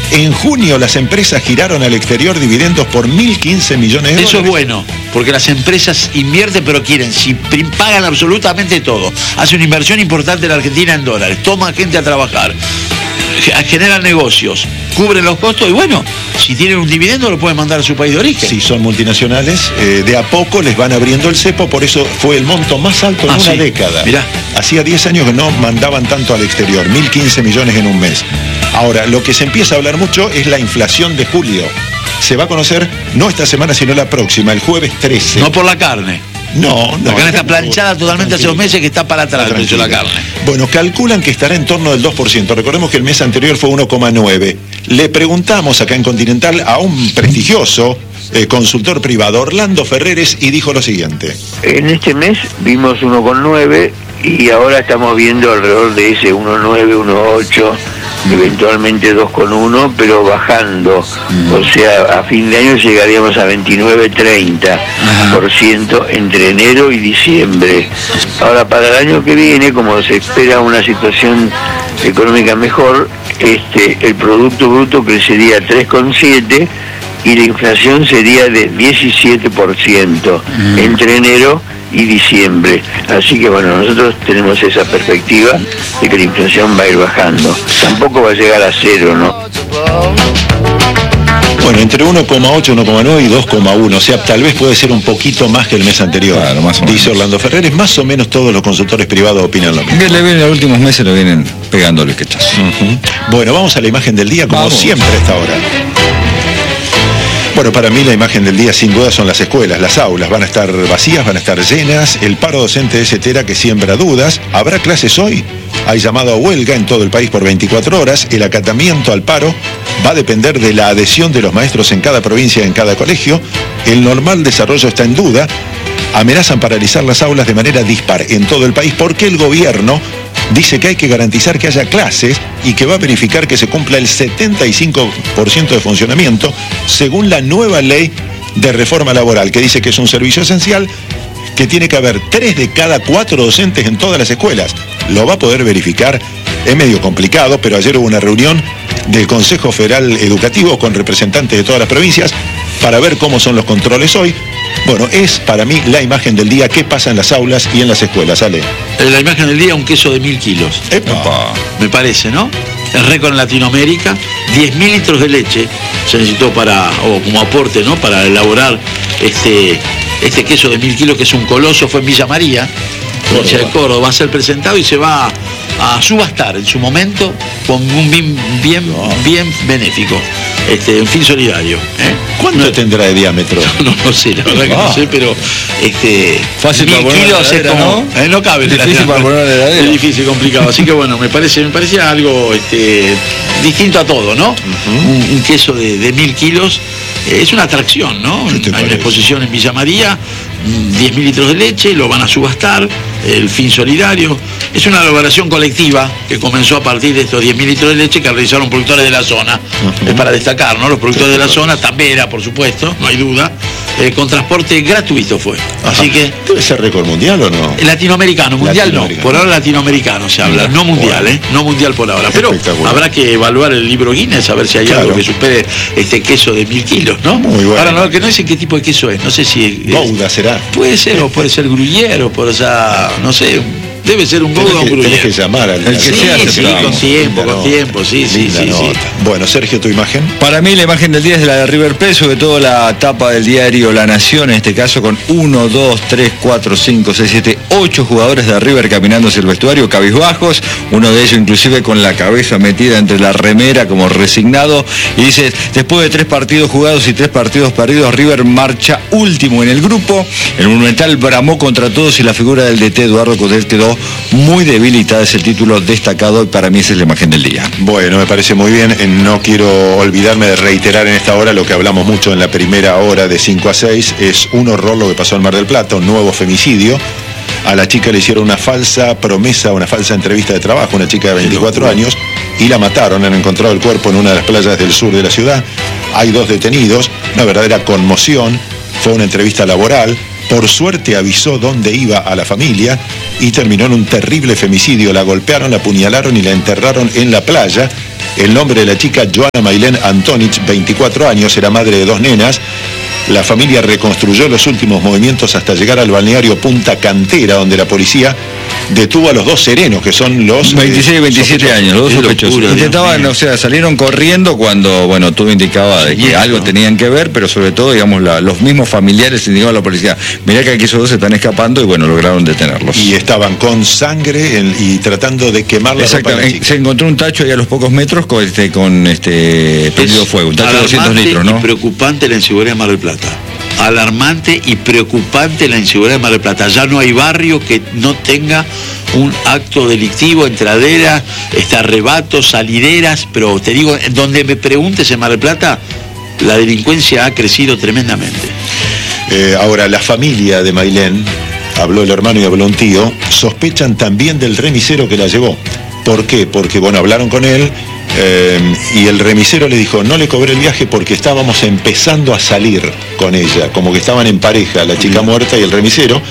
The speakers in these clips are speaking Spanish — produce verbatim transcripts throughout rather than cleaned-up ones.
En junio las empresas giraron al exterior dividendos por mil quince millones de dólares. Eso es bueno, porque las empresas invierten pero quieren, si pagan absolutamente todo. Hace una inversión importante en la Argentina en dólares, toma gente a trabajar, generan negocios, cubren los costos y bueno, si tienen un dividendo lo pueden mandar a su país de origen. Si son multinacionales, eh, de a poco les van abriendo el cepo, por eso fue el monto más alto en ah, una sí. década. Mirá. Hacía diez años que no mandaban tanto al exterior, mil quince millones en un mes. Ahora, lo que se empieza a hablar mucho es la inflación de julio. Se va a conocer no esta semana, sino la próxima, el jueves trece. No por la carne. No, no. La carne está planchada totalmente hace dos meses que está para atrás el precio de la carne. Bueno, calculan que estará en torno del dos por ciento. Recordemos que el mes anterior fue uno coma nueve. Le preguntamos acá en Continental a un prestigioso eh, consultor privado, Orlando Ferreres, y dijo lo siguiente. En este mes vimos uno coma nueve y ahora estamos viendo alrededor de ese uno coma nueve, uno coma ocho, eventualmente dos coma uno, pero bajando. Mm. O sea, a fin de año llegaríamos a veintinueve, treinta por ciento entre enero y diciembre. Ahora, para el año que viene, como se espera una situación económica mejor, este, el Producto Bruto crecería tres coma siete y la inflación sería de diecisiete por ciento mm. entre enero y diciembre. Así que bueno, nosotros tenemos esa perspectiva de que la inflación va a ir bajando. Tampoco va a llegar a cero, ¿no? Bueno, entre uno coma ocho, uno coma nueve y dos coma uno, o sea, tal vez puede ser un poquito más que el mes anterior. Claro, más o menos. Dice Orlando Ferreres, más o menos todos los consultores privados opinan lo mismo. Que le vienen los últimos meses, lo vienen pegando el quechazo. Uh-huh. Bueno, vamos a la imagen del día, como vamos. siempre a esta hora. Bueno, para mí la imagen del día sin duda son las escuelas, las aulas van a estar vacías, van a estar llenas, el paro docente es etcétera que siembra dudas. ¿Habrá clases hoy? Hay llamado a huelga en todo el país por veinticuatro horas, el acatamiento al paro va a depender de la adhesión de los maestros en cada provincia, en cada colegio, el normal desarrollo está en duda, amenazan paralizar las aulas de manera dispar en todo el país porque el gobierno dice que hay que garantizar que haya clases y que va a verificar que se cumpla el setenta y cinco por ciento de funcionamiento según la nueva ley de reforma laboral, que dice que es un servicio esencial, que tiene que haber tres de cada cuatro docentes en todas las escuelas. Lo va a poder verificar, es medio complicado, pero ayer hubo una reunión del Consejo Federal Educativo con representantes de todas las provincias para ver cómo son los controles hoy. Bueno, es para mí la imagen del día, qué pasa en las aulas y en las escuelas, Ale. La imagen del día, un queso de mil kilos. Epa. Me parece, ¿no? El récord en Latinoamérica, diez mil litros de leche se necesitó para, o como aporte, ¿no? Para elaborar este, este queso de mil kilos, que es un coloso, fue en Villa María, provincia de Córdoba, va a ser presentado y se va a, a subastar en su momento con un bien, bien, bien benéfico, este, un fin solidario. ¿eh? ¿Cuánto no tendrá de diámetro? No, no sé, la verdad que no sé, pero este, fácil mil para poner kilos es como, ¿no? Eh, no cabe. Difícil para poner en la heladera. Es difícil, complicado. Así que bueno, me parece, me parecía algo este, distinto a todo, ¿no? Uh-huh. un, un queso de, de mil kilos. Eh, es una atracción, ¿no? Hay una exposición en Villa María, diez mil litros de leche, lo van a subastar, el fin solidario. Es una elaboración colectiva que comenzó a partir de estos diez mil litros de leche que realizaron productores de la zona. Uh-huh. Es para destacar, ¿no? Los productores de la zona, Tambera, por supuesto, no hay duda. Eh, con transporte gratuito fue. Ajá. Así que. ¿Debe ser récord mundial o no? Latinoamericano, mundial no. Por ahora latinoamericano se habla, no mundial, ¿eh? No mundial por ahora. Pero habrá que evaluar el libro Guinness a ver si hay claro. algo que supere este queso de mil kilos, ¿no? Muy bueno. Ahora no, que no dicen qué tipo de queso es. No sé si. Gouda será. Puede ser, o puede ser gruyere, o por esa. No sé. Debe ser un Gouda o un gruyere. Tenés que llamar al el que sí, sea. Sí, con tiempo, con tiempo, sí, sí, sí, sí. Bueno, Sergio, ¿tu imagen? Para mí la imagen del día es la de River Plate, sobre todo la tapa del diario La Nación, en este caso con uno, dos, tres, cuatro, cinco, seis, siete, ocho jugadores de River caminando hacia el vestuario, cabizbajos, uno de ellos inclusive con la cabeza metida entre la remera como resignado, y dice, después de tres partidos jugados y tres partidos perdidos, River marcha último en el grupo, el Monumental bramó contra todos y la figura del D T Eduardo Coudet quedó muy debilitada, es el título destacado y para mí esa es la imagen del día. Bueno, me parece muy bien, no quiero olvidarme de reiterar en esta hora lo que hablamos mucho en la primera hora de cinco a seis, es un horror lo que pasó en Mar del Plata, un nuevo femicidio. A la chica le hicieron una falsa promesa, una falsa entrevista de trabajo, una chica de veinticuatro años, y la mataron, han encontrado el cuerpo en una de las playas del sur de la ciudad, hay dos detenidos, una verdadera conmoción, fue una entrevista laboral. Por suerte avisó dónde iba a la familia y terminó en un terrible femicidio. La golpearon, la apuñalaron y la enterraron en la playa. El nombre de la chica, Joana Mailén Antonich, veinticuatro años, era madre de dos nenas. La familia reconstruyó los últimos movimientos hasta llegar al balneario Punta Cantera, donde la policía detuvo a los dos serenos, que son los... veintiséis y veintisiete años, los dos sospechosos. Intentaban, o sea, salieron corriendo cuando, bueno, todo indicaba de que algo tenían que ver, pero sobre todo, digamos, la, los mismos familiares indicaban a la policía, mirá que aquí esos dos se están escapando, y bueno, lograron detenerlos. Y estaban con sangre en, y tratando de quemar la ropa de la chica. Se encontró un tacho ahí a los pocos metros con este, con este prendido fuego, un tacho de doscientos litros, ¿no? Y preocupante la inseguridad de Mar del Plata. Alarmante y preocupante la inseguridad de Mar del Plata. Ya no hay barrio que no tenga un acto delictivo, entraderas, este, arrebatos, salideras, pero te digo, donde me preguntes en Mar del Plata, la delincuencia ha crecido tremendamente. Eh, ahora, la familia de Mailén, habló el hermano y habló un tío, sospechan también del remisero que la llevó. ¿Por qué? Porque, bueno, hablaron con él, Eh, y el remisero le dijo, no le cobré el viaje porque estábamos empezando a salir con ella, como que estaban en pareja, la chica muerta y el remisero,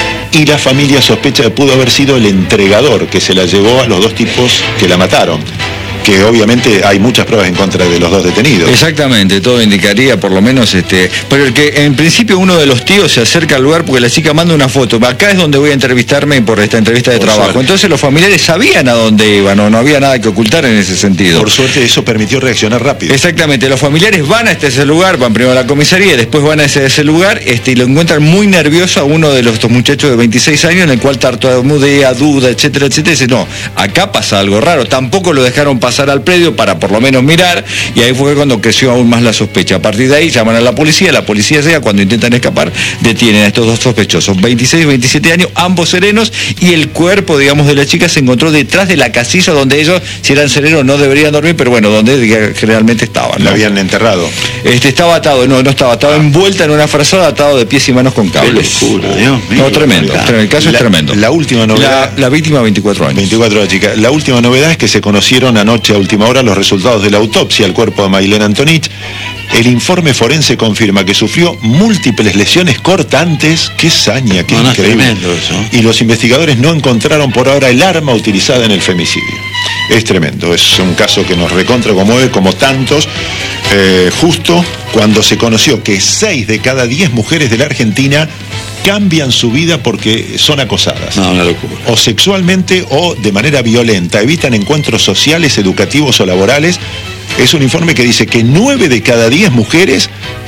y la familia sospecha que pudo haber sido el entregador que se la llevó a los dos tipos que la mataron, que obviamente hay muchas pruebas en contra de los dos detenidos. Exactamente, todo indicaría por lo menos, este, pero el que en principio uno de los tíos se acerca al lugar porque la chica manda una foto, acá es donde voy a entrevistarme por esta entrevista de por trabajo, suerte. Entonces los familiares sabían a dónde iban, o no había nada que ocultar en ese sentido. Por suerte eso permitió reaccionar rápido. Exactamente, los familiares van hasta ese lugar, van primero a la comisaría y después van a ese, ese lugar, este, y lo encuentran muy nervioso a uno de los estos muchachos de veintiséis años, en el cual tartamudea, duda, etcétera, etcétera, y dice, no, acá pasa algo raro, tampoco lo dejaron pasar al predio para por lo menos mirar, y ahí fue cuando creció aún más la sospecha. A partir de ahí llaman a la policía, la policía llega, cuando intentan escapar, detienen a estos dos sospechosos, veintiséis y veintisiete años, ambos serenos, y el cuerpo, digamos, de la chica se encontró detrás de la casilla donde ellos, si eran serenos, no deberían dormir, pero bueno, donde generalmente estaban, ¿no? La habían enterrado. Este, estaba atado, no, no estaba, estaba ah. envuelta en una frazada, atado de pies y manos con cables. Locura, Dios mío. No, tremendo, tremendo, el caso la, es tremendo. La última novedad... La, la víctima, veinticuatro años. veinticuatro la chica. La última novedad es que se conocieron anoche a última hora los resultados de la autopsia al cuerpo de Mailén Antonich. El informe forense confirma que sufrió múltiples lesiones cortantes. ¡Qué saña, qué no, increíble! No es eso. Y los investigadores no encontraron por ahora el arma utilizada en el femicidio. Es tremendo, es un caso que nos recontra conmueve como tantos, eh, justo cuando se conoció que seis de cada diez mujeres de la Argentina cambian su vida porque son acosadas. No, una locura. O sexualmente o de manera violenta, evitan encuentros sociales, educativos o laborales. Es un informe que dice que nueve de cada diez mujeres,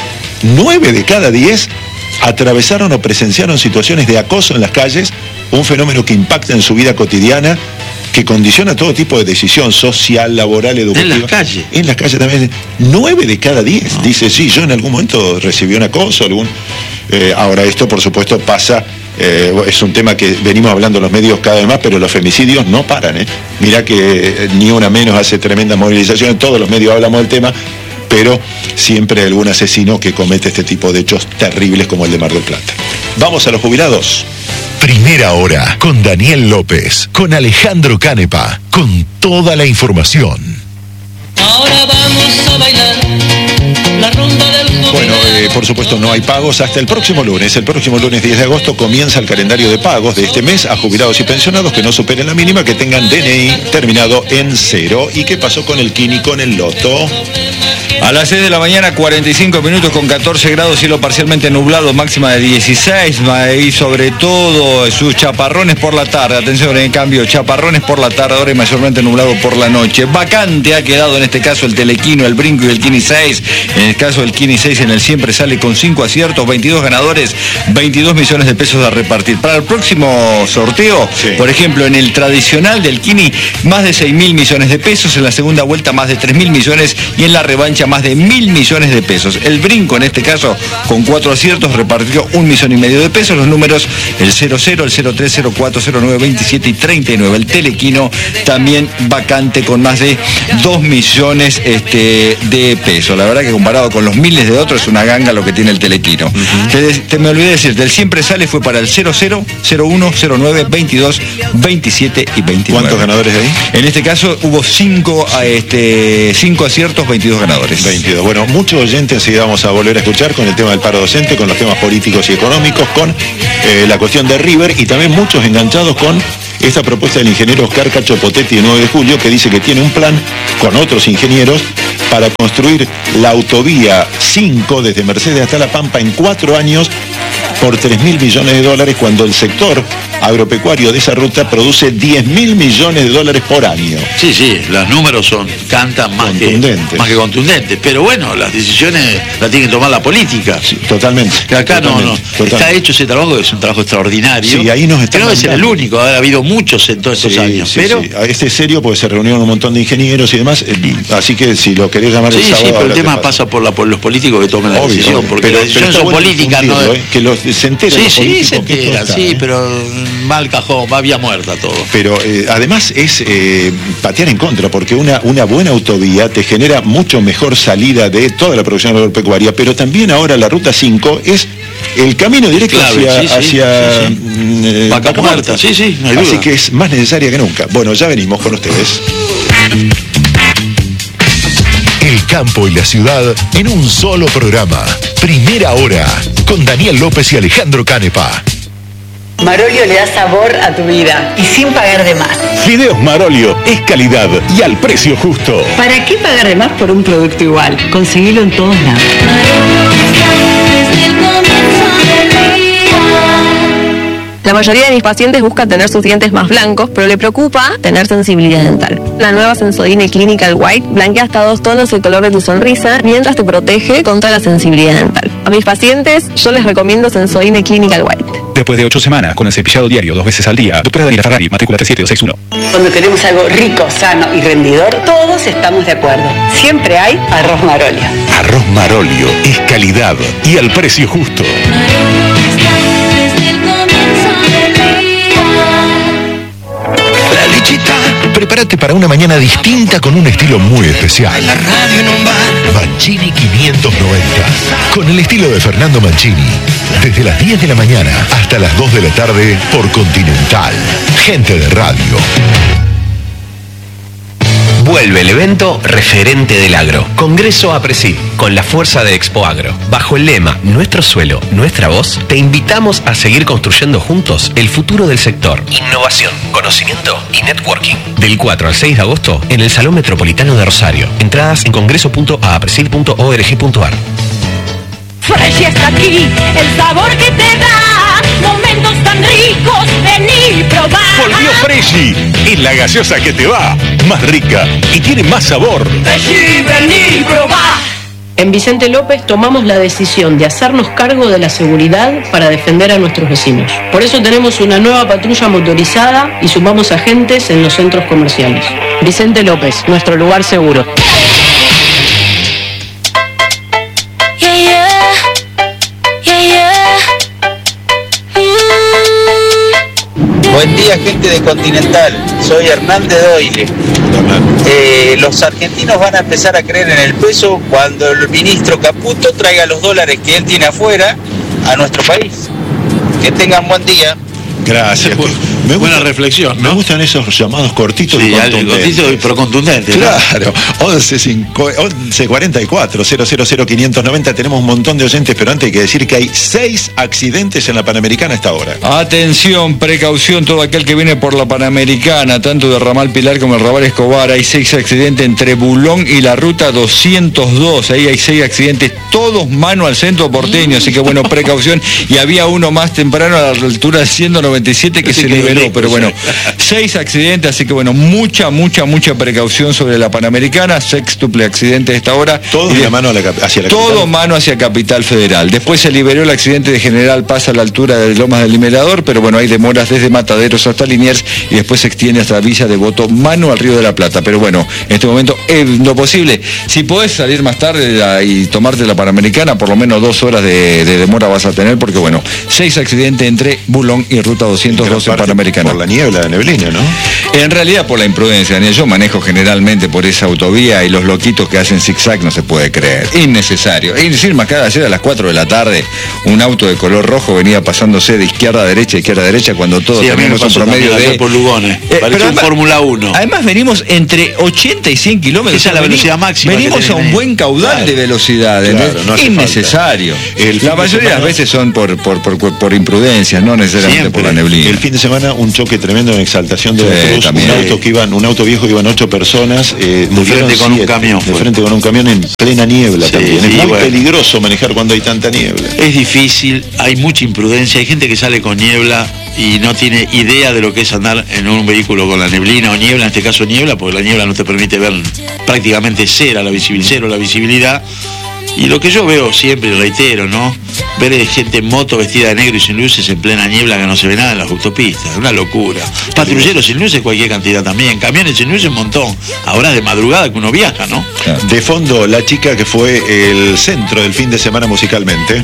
nueve de cada diez atravesaron o presenciaron situaciones de acoso en las calles, un fenómeno que impacta en su vida cotidiana, que condiciona todo tipo de decisión social, laboral, educativa. En las calles. En las calles también. Nueve de cada diez. No. Dice, sí, yo en algún momento recibí un acoso, algún... Eh, ahora esto, por supuesto, pasa... Eh, es un tema que venimos hablando en los medios cada vez más, pero los femicidios no paran, ¿eh? Mirá que eh, Ni Una Menos hace tremendas movilizaciones, todos los medios hablamos del tema, pero siempre hay algún asesino que comete este tipo de hechos terribles como el de Mar del Plata. Vamos a los jubilados. Primera hora con Daniel López, con Alejandro Canepa, con toda la información. Ahora vamos a bailar la rumba del jubilado. Bueno, eh, por supuesto no hay pagos hasta el próximo lunes. El próximo lunes diez de agosto comienza el calendario de pagos de este mes a jubilados y pensionados que no superen la mínima, que tengan D N I terminado en cero. ¿Y qué pasó con el Kini, con el Loto? A las seis de la mañana, cuarenta y cinco minutos con catorce grados, cielo parcialmente nublado, máxima de dieciséis, y sobre todo sus chaparrones por la tarde. Atención, en cambio, chaparrones por la tarde, ahora y mayormente nublado por la noche. Vacante ha quedado en este caso el Telequino, el Brinco y el Kini seis. En el caso del Kini seis, en el siempre sale con cinco aciertos, veintidós ganadores, veintidós millones de pesos a repartir. Para el próximo sorteo, sí. Por ejemplo, en el tradicional del Kini, más de seis mil millones de pesos, en la segunda vuelta más de tres mil millones y en la revancha más de mil millones de pesos. El Brinco, en este caso, con cuatro aciertos, repartió un millón y medio de pesos. Los números, el cero cero, el cero tres, cero cuatro, cero nueve, veintisiete y treinta y nueve. El Telequino, también vacante con más de dos millones este, de pesos. La verdad que comparado con los miles de otros, es una ganga lo que tiene el Telequino. Uh-huh. te, te me olvidé decir, del siempre sale fue para el cero cero, cero uno, cero nueve, veintidós, veintisiete y veintinueve. ¿Cuántos ganadores ahí? En este caso hubo cinco, este, cinco aciertos, veintidós ganadores. veintidós. Bueno, muchos oyentes enseguida vamos a volver a escuchar con el tema del paro docente, con los temas políticos y económicos, con eh, la cuestión de River y también muchos enganchados con esta propuesta del ingeniero Oscar Cacho Potetti de nueve de julio, que dice que tiene un plan con otros ingenieros para construir la autovía cinco desde Mercedes hasta La Pampa en cuatro años por tres mil millones de dólares, cuando el sector agropecuario de esa ruta produce diez mil millones de dólares por año. Sí, sí, los números son cantan más que, más que contundentes, pero bueno, las decisiones las tiene que tomar la política. Sí, totalmente. Que acá totalmente, no, no totalmente. Está hecho ese trabajo, es un trabajo extraordinario. Sí, ahí nos están pero no es el mandando. único, ha habido muchos en todos estos Sí, años. sí, pero sí. Este es serio porque se reunieron un montón de ingenieros y demás, eh, así que si lo querés llamar sí, el sábado... sí, pero el ahora te tema paso. pasa por, la, por los políticos que tomen la Obvio, decisión, obvio. porque Pero- las decisiones pero está son bueno políticas, no difundirlo, es- eh, que los, se enteren Sí, los sí, políticos se que esto entera, está, sí, eh. pero va al cajón, va vía muerta todo. Pero eh, además es eh, patear en contra, porque una, una buena autovía te genera mucho mejor salida de toda la producción agropecuaria, pero también ahora la Ruta cinco es el camino directo Clave, hacia, sí, sí, hacia sí, sí. mm, eh, Vaca Muerta, sí, sí, no hay Así duda. que es más necesaria que nunca. Bueno, ya venimos con ustedes. El campo y la ciudad en un solo programa. Primera hora, con Daniel López y Alejandro Canepa. Marolio le da sabor a tu vida y sin pagar de más. Fideos Marolio es calidad y al precio justo. ¿Para qué pagar de más por un producto igual? Conseguilo en todos lados. La mayoría de mis pacientes busca tener sus dientes más blancos, pero le preocupa tener sensibilidad dental. La nueva Sensodyne Clinical White blanquea hasta dos tonos el color de tu sonrisa, mientras te protege contra la sensibilidad dental. A mis pacientes, yo les recomiendo Sensodyne Clinical White. Después de ocho semanas con el cepillado diario dos veces al día, doctora Daniela Ferrari, matrícula tres siete dos seis uno. Cuando queremos algo rico, sano y rendidor, todos estamos de acuerdo. Siempre hay arroz Marolio. Arroz Marolio es calidad y al precio justo. La lechita. Prepárate para una mañana distinta con un estilo muy especial. Mancini quinientos noventa. Con el estilo de Fernando Mancini. Desde las diez de la mañana hasta las dos de la tarde por Continental. Gente de radio. Vuelve el evento referente del agro. Congreso APRESID, con la fuerza de Expo Agro. Bajo el lema Nuestro suelo, nuestra voz, te invitamos a seguir construyendo juntos el futuro del sector. Innovación, conocimiento y networking. Del cuatro al seis de agosto en el Salón Metropolitano de Rosario. Entradas en congreso punto a presid punto org punto ar. Fresh está aquí, el sabor que te da, momentos tan ricos, vení y probá. Volvió Freshy, es la gaseosa que te va, más rica y tiene más sabor. Freshy, vení y probá. En Vicente López tomamos la decisión de hacernos cargo de la seguridad para defender a nuestros vecinos. Por eso tenemos una nueva patrulla motorizada y sumamos agentes en los centros comerciales. Vicente López, nuestro lugar seguro. Yeah, yeah. Yeah, yeah. Mm. Buen día, gente de Continental. Soy Hernández Doyle. Eh, los argentinos van a empezar a creer en el peso cuando el ministro Caputo traiga los dólares que él tiene afuera a nuestro país. Que tengan buen día. Gracias. Me Buena gusta- reflexión, ¿no? Me gustan esos llamados cortitos Sí, y algo contundentes. cortito pero contundente. ¿no? Claro, once, cinco, once cuarenta y cuatro, cero cero cero quinientos noventa. Tenemos un montón de oyentes, pero antes hay que decir que hay seis accidentes en la Panamericana a esta hora. Atención, precaución, todo aquel que viene por la Panamericana, tanto de Ramal Pilar como el Ramal Escobar. Hay seis accidentes entre Bulón y la ruta doscientos dos. Ahí hay seis accidentes, todos mano al centro porteño. Así que bueno, precaución. Y había uno más temprano a la altura de ciento noventa y siete que Así se que liberó. lejos, Pero bueno, sí. seis accidentes. Así que bueno, mucha, mucha, mucha precaución sobre la Panamericana. Sextuple accidente a esta hora. Todos Y de de- la mano a la cap- hacia la Todo capital. mano hacia Capital Federal. Después se liberó el accidente de General Paz a la altura de Lomas del Liberador, pero bueno, hay demoras desde Mataderos hasta Liniers y después se extiende hasta Villa Devoto, mano al Río de la Plata. Pero bueno, en este momento es lo posible. Si podés salir más tarde la- y tomarte la Panamericana, por lo menos dos horas de, de demora vas a tener, porque bueno, seis accidentes entre Bulón y Ruta doscientos dos en Gran parte Sudamericana. Por la niebla, la neblina, ¿no? En realidad por la imprudencia, Daniel. Yo manejo generalmente por esa autovía y los loquitos que hacen zigzag no se puede creer. Innecesario. Es decir, más cada ayer a las cuatro de la tarde, un auto de color rojo venía pasándose de izquierda a derecha, izquierda a derecha, cuando todos sí, tenemos un promedio de... Por Lugones. Eh, Parece un Fórmula uno. Además venimos entre ochenta y cien kilómetros. Esa es la velocidad máxima. Venimos a un buen caudal claro. de velocidad. Claro, no innecesario. La mayoría de las veces son por, por, por, por imprudencias, no necesariamente Siempre. por la neblina. El fin de semana un choque tremendo en Exaltación de sí, la Cruz, también. un auto que iban, un auto viejo que iban ocho personas, eh, de frente con siete, un camión. De frente con un camión en plena niebla sí, también. Sí, es muy bueno. peligroso manejar cuando hay tanta niebla. Es difícil, hay mucha imprudencia, hay gente que sale con niebla y no tiene idea de lo que es andar en un vehículo con la neblina o niebla, en este caso niebla, porque la niebla no te permite ver prácticamente cero la visibilidad, cero la visibilidad. Y lo que yo veo siempre, reitero, ¿no? Ver gente en moto vestida de negro y sin luces en plena niebla que no se ve nada en las autopistas, una locura. Patrulleros sin luces cualquier cantidad también, camiones sin luces un montón. Ahora de madrugada que uno viaja, ¿no? De fondo, la chica que fue el centro del fin de semana musicalmente.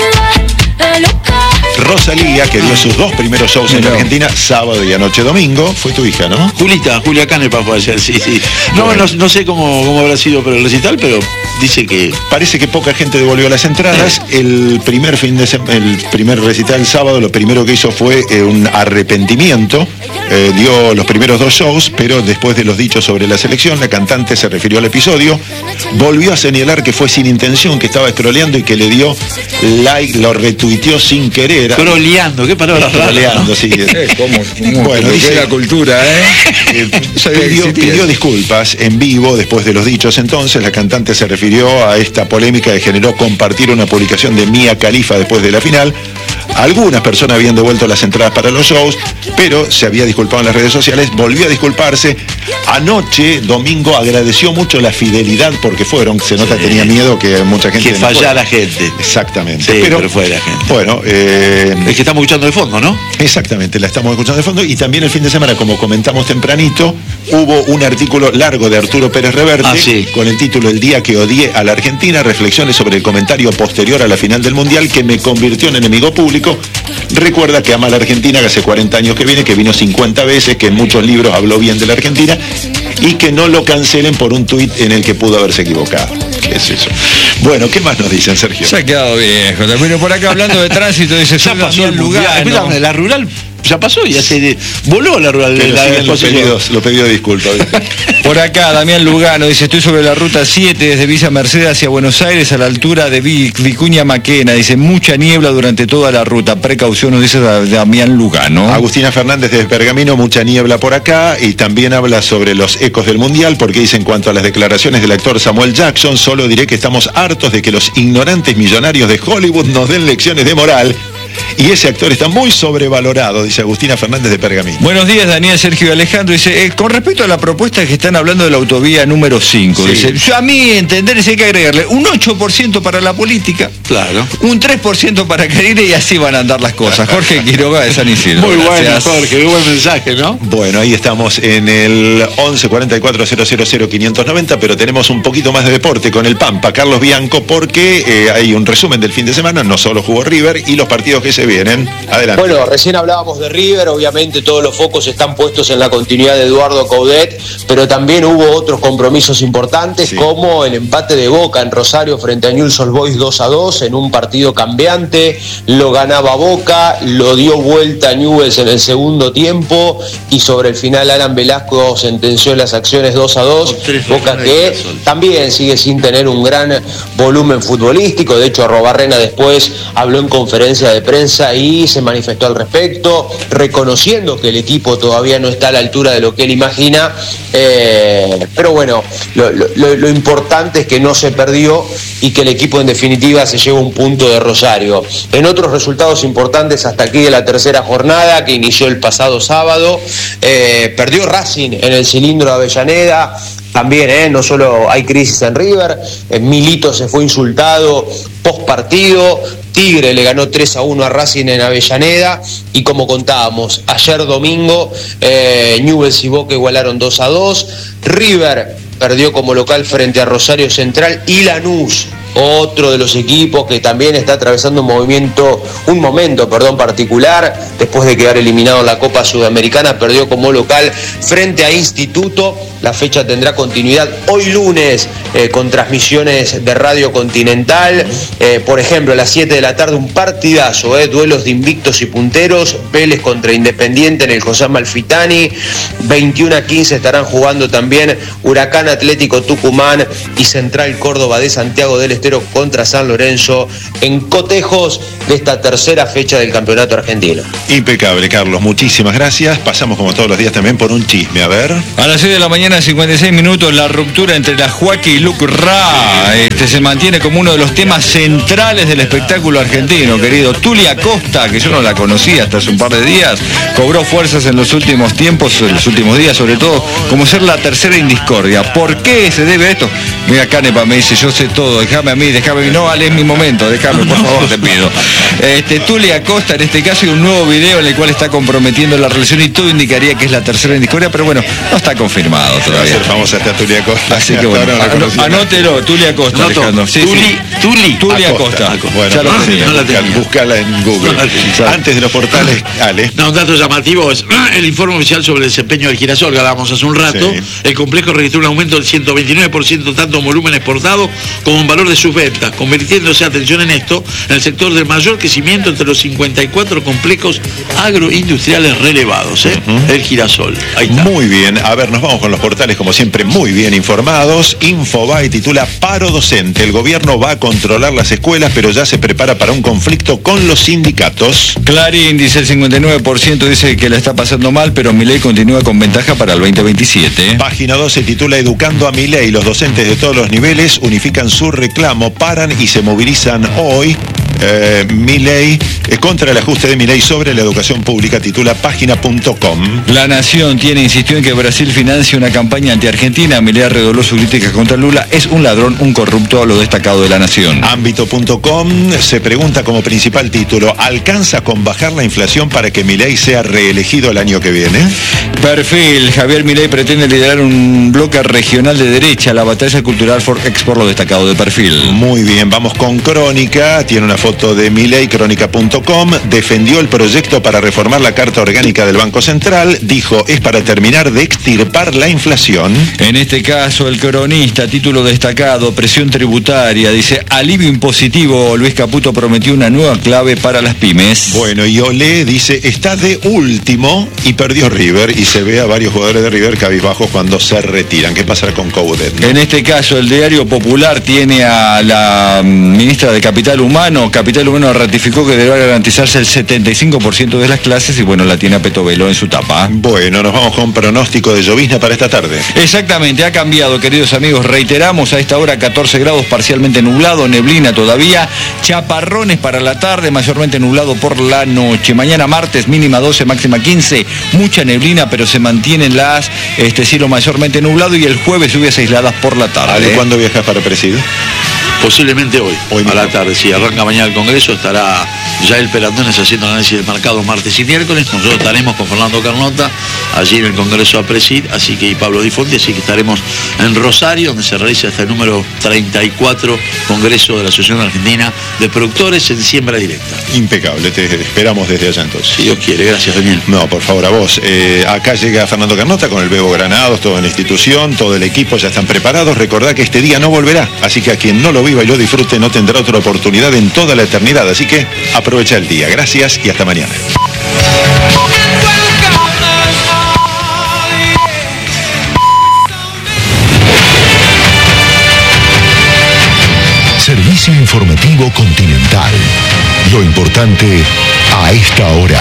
Rosalía, que dio sus dos primeros shows en la Argentina, sábado y anoche domingo, fue tu hija, ¿no? Julita, Julia Canepa fue ayer, sí, sí. No, bueno. no, no sé cómo, cómo habrá sido pero el recital, pero dice que... Parece que poca gente devolvió las entradas. El primer fin de semana, el primer recital el sábado, lo primero que hizo fue eh, un arrepentimiento. Eh, dio los primeros dos shows, pero después de los dichos sobre la selección, la cantante se refirió al episodio, volvió a señalar que fue sin intención, que estaba scrolleando y que le dio like, lo retuiteó sin querer. Scrolleando, qué palabra rara, ¿no? Sí. Eh, ¿Cómo, cómo bueno, dice la cultura, ¿eh? eh pidió, pidió disculpas en vivo después de los dichos. Entonces la cantante se refirió a esta polémica que generó compartir una publicación de Mia Khalifa después de la final. Algunas personas habían devuelto las entradas para los shows, pero se había disculpado en las redes sociales, volvió a disculparse. Anoche, domingo, agradeció mucho la fidelidad porque fueron, se nota sí. tenía miedo que mucha gente... Que fallara gente. Exactamente. Sí, pero, pero fue la gente. Bueno, eh, es que estamos escuchando de fondo, ¿no? Exactamente, la estamos escuchando de fondo. Y también el fin de semana, como comentamos tempranito, hubo un artículo largo de Arturo Pérez Reverte ah, sí. con el título El día que odié a la Argentina, reflexiones sobre el comentario posterior a la final del Mundial que me convirtió en enemigo público. Recuerda que ama a la Argentina, que hace cuarenta años que viene, que vino cincuenta veces, que en muchos libros habló bien de la Argentina y que no lo cancelen por un tuit en el que pudo haberse equivocado. ¿Qué es eso? Bueno, ¿qué más nos dicen, Sergio? Se ha quedado viejo. También por acá hablando de tránsito, dice, ya pasó el lugar. ¿No? La rural ya pasó y ya se voló la rural de la los pedidos, los pedidos de disculpas. Por acá, Damián Lugano dice, estoy sobre la ruta siete desde Villa Mercedes hacia Buenos Aires a la altura de Vicuña Maquena. Dice, mucha niebla durante toda la ruta. Precaución, nos dice Damián Lugano. Agustina Fernández desde Pergamino, mucha niebla por acá. Y también habla sobre los ecos del Mundial, porque dice, en cuanto a las declaraciones del actor Samuel Jackson, solo diré que estamos hartos de que los ignorantes millonarios de Hollywood nos den lecciones de moral. Y ese actor está muy sobrevalorado, dice Agustina Fernández de Pergamino. Buenos días, Daniel, Sergio y Alejandro. Dice, eh, con respecto a la propuesta que están hablando de la autovía número cinco, sí. dice, yo a mí entender es que hay que agregarle un ocho por ciento para la política, claro, un tres por ciento para Carine y así van a andar las cosas. Jorge Quiroga de San Isidro. Muy Gracias. Bueno, Jorge, muy buen mensaje, ¿no? Bueno, ahí estamos en el once cuarenta y cuatro cero cero cero quinientos noventa, pero tenemos un poquito más de deporte con el Pampa, Carlos Bianco, porque eh, hay un resumen del fin de semana, no solo jugó River y los partidos que se vienen. Adelante. Bueno, recién hablábamos de River, obviamente todos los focos están puestos en la continuidad de Eduardo Coudet, pero también hubo otros compromisos importantes, sí. como el empate de Boca en Rosario frente a Newell's Old Boys dos a dos en un partido cambiante, lo ganaba Boca, lo dio vuelta Newell's en el segundo tiempo y sobre el final Alan Velasco sentenció las acciones dos a dos, Boca que también sigue sin tener un gran volumen futbolístico, de hecho Arrobarrena después habló en conferencia de prensa y se manifestó al respecto, reconociendo que el equipo todavía no está a la altura de lo que él imagina, eh, pero bueno, lo, lo, lo importante es que no se perdió y que el equipo en definitiva se lleva un punto de Rosario. En otros resultados importantes hasta aquí de la tercera jornada que inició el pasado sábado, eh, perdió Racing en el cilindro de Avellaneda. También, ¿eh? no solo hay crisis en River, eh, Milito se fue insultado post partido, Tigre le ganó tres a uno a Racing en Avellaneda y como contábamos, ayer domingo eh, Newell's y Boca igualaron dos a dos, River perdió como local frente a Rosario Central y Lanús otro de los equipos que también está atravesando un movimiento, un momento, perdón, particular, después de quedar eliminado en la Copa Sudamericana, perdió como local frente a Instituto. La fecha tendrá continuidad hoy lunes eh, con transmisiones de Radio Continental. Eh, por ejemplo, a las siete de la tarde un partidazo, eh, duelos de invictos y punteros, Vélez contra Independiente en el José Amalfitani. veintiuno a quince estarán jugando también Huracán Atlético Tucumán y Central Córdoba de Santiago del Estero contra San Lorenzo en cotejos de esta tercera fecha del Campeonato Argentino. Impecable, Carlos, muchísimas gracias. Pasamos como todos los días también por un chisme, a ver. A las seis de la mañana, cincuenta y seis minutos, la ruptura entre la Joaquín y Luc Ra este, se mantiene como uno de los temas centrales del espectáculo argentino, querido. Tulia Costa, que yo no la conocía hasta hace un par de días, cobró fuerzas en los últimos tiempos, en los últimos días sobre todo, como ser la tercera en discordia. ¿Por qué se debe a esto? Mira, Canepa me dice, yo sé todo, déjame a mí, déjame a mí. No, vale, es mi momento, déjame, por favor, te pido. Este, Tulia Costa, en este caso, hay un nuevo video en el cual está comprometiendo la relación y todo indicaría que es la tercera en discordia, pero bueno, no está confirmado todavía. Va a ser famosa esta Tulia Costa. Así que bueno, no anótelo, Tulia Costa, Alejandro. Sí, Tuli, sí. Tuli, Tulia Costa. Costa. Bueno, ya lo no, tenía. no la tenía. Búscala en Google. No Antes de los portales, Ale. No, un dato llamativo es el informe oficial sobre el desempeño del girasol que hablábamos hace un rato. Sí. El complejo registró un aumento del ciento veintinueve por ciento tanto en volumen exportado como en valor de sus ventas, convirtiéndose, atención en esto, en el sector del mayor crecimiento entre los cincuenta y cuatro complejos agroindustriales relevados, ¿eh? Uh-huh. El girasol. Ahí está. Muy bien. A ver, nos vamos con los portales, como siempre, muy bien informados. Infobae titula Paro docente. El gobierno va a controlar las escuelas, pero ya se prepara para un conflicto con los sindicatos. Clarín dice el cincuenta y nueve por ciento dice que la está pasando mal, pero Milei continúa con ventaja para el veinte veintisiete. Página doce titula Educando a Milei. Los docentes de todos los niveles unifican su reclamo, paran y se movilizan hoy. Eh, Milei, eh, contra el ajuste de Milei sobre la educación pública, titula página punto com. La Nación tiene insistió en que Brasil financia una campaña anti-argentina. Milei arregló su crítica contra Lula. Es un ladrón, un corrupto, a lo destacado de La Nación. Ámbito punto com se pregunta como principal título, ¿alcanza con bajar la inflación para que Milei sea reelegido el año que viene? Perfil, Javier Milei pretende liderar un bloque regional de derecha. La batalla cultural for Export, lo destacado de Perfil. Muy bien, vamos con Crónica. Tiene una foto de Milei, crónica punto com. Defendió el proyecto para reformar la Carta Orgánica del Banco Central. Dijo, es para terminar de extirpar la inflación. En este caso, el cronista, título destacado, presión tributaria, dice, alivio impositivo. Luis Caputo prometió una nueva clave para las pymes. Bueno, y Olé dice, está de último y perdió River, y se ve a varios jugadores de River cabizbajos cuando se retiran. ¿Qué pasará con Coudet, no? En este caso, el Diario Popular tiene a la ministra de Capital Humano. Capital Humano ratificó que deberá garantizarse el setenta y cinco por ciento de las clases y bueno, la tiene a Petovelo en su tapa. Bueno, nos vamos con pronóstico de llovizna para esta tarde. Exactamente, ha cambiado, queridos amigos. Reiteramos, a esta hora catorce grados, parcialmente nublado, neblina todavía, chaparrones para la tarde, mayormente nublado por la noche. Mañana martes, mínima doce, máxima quince, mucha neblina, pero se mantienen las, este cielo mayormente nublado, y el jueves lluvias aisladas por la tarde. ¿Ale, cuándo viajas para Presidio? Posiblemente hoy, hoy a la tarde, si arranca mañana el Congreso, estará ya el Perandones haciendo análisis del mercado martes y miércoles. Nosotros estaremos con Fernando Carnota allí en el Congreso a Presid, así que y Pablo Di Fonti, así que estaremos en Rosario, donde se realiza este número treinta y cuatro Congreso de la Asociación Argentina de Productores en Siembra Directa. Impecable, te esperamos desde allá entonces. Si Dios quiere, gracias Daniel. No, por favor, a vos. Eh, acá llega Fernando Carnota con el Bebo Granados, toda la institución, todo el equipo ya están preparados. Recordá que este día no volverá, así que a quien no lo viva y lo disfrute no tendrá otra oportunidad en toda la eternidad, así que aprovecha el día. Gracias y hasta mañana. Servicio informativo Continental. Lo importante a esta hora.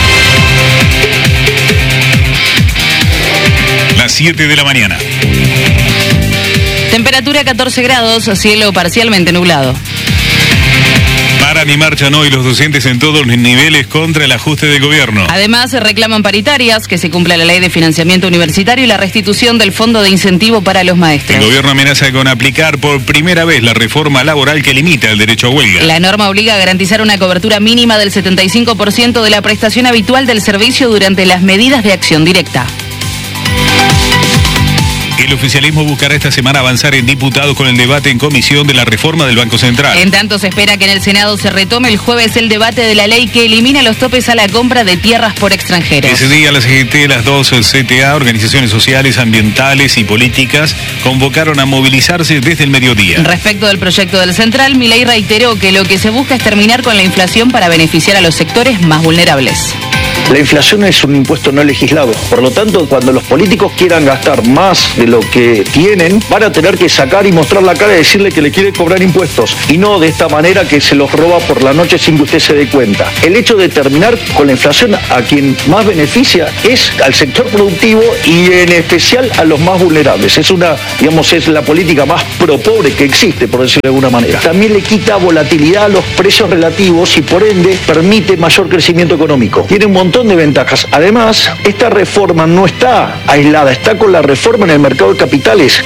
Las siete de la mañana. Temperatura catorce grados, cielo parcialmente nublado. Paran y marchan hoy los docentes en todos los niveles contra el ajuste del gobierno. Además, se reclaman paritarias, que se cumpla la ley de financiamiento universitario y la restitución del fondo de incentivo para los maestros. El gobierno amenaza con aplicar por primera vez la reforma laboral que limita el derecho a huelga. La norma obliga a garantizar una cobertura mínima del setenta y cinco por ciento de la prestación habitual del servicio durante las medidas de acción directa. El oficialismo buscará esta semana avanzar en diputados con el debate en comisión de la reforma del Banco Central. En tanto, se espera que en el Senado se retome el jueves el debate de la ley que elimina los topes a la compra de tierras por extranjeros. Ese día la C G T, las dos C T A, organizaciones sociales, ambientales y políticas, convocaron a movilizarse desde el mediodía. Respecto del proyecto del Central, Milei reiteró que lo que se busca es terminar con la inflación para beneficiar a los sectores más vulnerables. La inflación es un impuesto no legislado, por lo tanto, cuando los políticos quieran gastar más de lo que tienen, van a tener que sacar y mostrar la cara y decirle que le quieren cobrar impuestos, y no de esta manera que se los roba por la noche sin que usted se dé cuenta. El hecho de terminar con la inflación a quien más beneficia es al sector productivo y en especial a los más vulnerables. Es una, digamos, es la política más pro pobre que existe, por decirlo de alguna manera. También le quita volatilidad a los precios relativos y por ende permite mayor crecimiento económico. Tiene un montón de ventajas. Además, esta reforma no está aislada, está con la reforma en el mercado de capitales.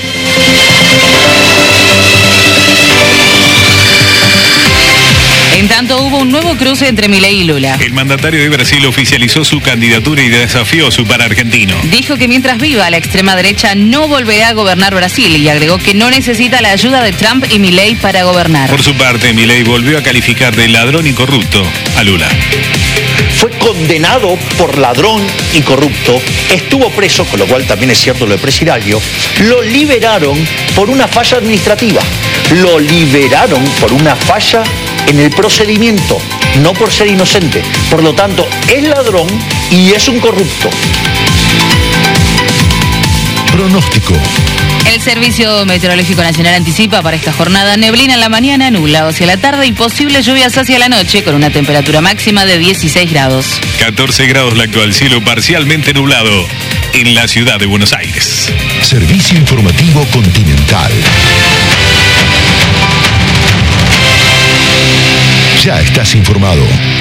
En tanto, hubo un nuevo cruce entre Milei y Lula. El mandatario de Brasil oficializó su candidatura y desafió a su par argentino. Dijo que mientras viva, la extrema derecha no volverá a gobernar Brasil y agregó que no necesita la ayuda de Trump y Milei para gobernar. Por su parte, Milei volvió a calificar de ladrón y corrupto a Lula. Fue condenado por ladrón y corrupto, estuvo preso, con lo cual también es cierto lo de Presidio, lo liberaron por una falla administrativa, lo liberaron por una falla en el procedimiento, no por ser inocente. Por lo tanto, es ladrón y es un corrupto. Pronóstico. El Servicio Meteorológico Nacional anticipa para esta jornada neblina en la mañana, nublados hacia la tarde y posibles lluvias hacia la noche con una temperatura máxima de dieciséis grados. catorce grados la actual, cielo parcialmente nublado en la ciudad de Buenos Aires. Servicio Informativo Continental. Ya estás informado.